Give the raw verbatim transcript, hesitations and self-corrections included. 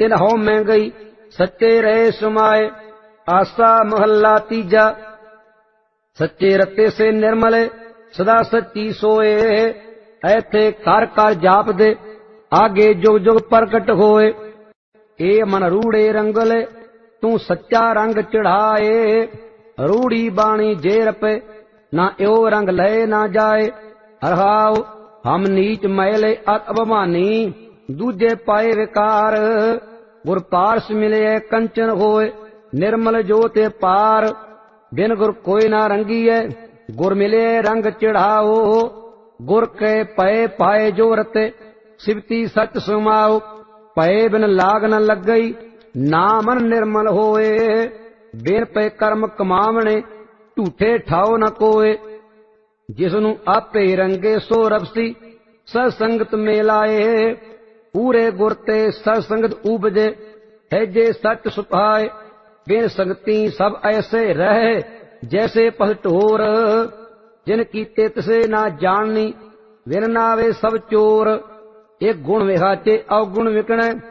तिन हो मैं गई सच्चे रहे समाए। आसा महला तीजा। सच्चे रते से निर्मल सदा सच्ची सोए। ऐथे कर कर जाप दे आगे जुग जुग प्रगट होए। ए मन रूड़े रंगले तू सच्चा रंग चढ़ाए। रूड़ी बाणी जेर पे ना यो रंग लय ना जाए। हरहाओ हम नीच मैले अत अभिमानी दूजे पाए विकार। गुर पारस मिले कंचन होए निर्मल जोते पार। बिन गुर कोई ना रंगी है गुर मिले रंग चढ़ाओ। गुर के पए पाए जो रते सिवती सच सुमाओ। पए बिन लाग न लग गई ना मन निर्मल होए। बिन पे कर्म कमावने झूठे ठाओ न कोए। जिसनु आपे रंगे सो रबसी सत्संगत में लाए। पूरे गुर ते सत्संगत उपजे है जे सच सुपाए। बिन संगति सब ऐसे रहे जैसे पलटोर। जिन कीते तिसे ना जाननी विन नावे सब चोर। एक गुण विहाचे अवगुण विकणे